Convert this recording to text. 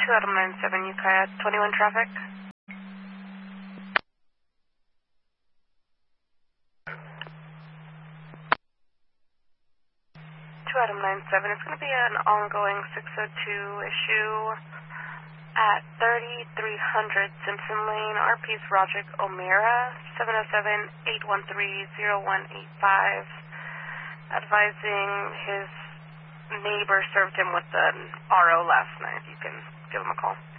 2 Adam 97, Ukiah 21 traffic. 2 Adam 97, it's going to be an ongoing 602 issue at 3300 Simpson Lane, RP's Roderick O'Meara, 707-813-0185, advising his neighbor served him with an RO last night. You can give him a call.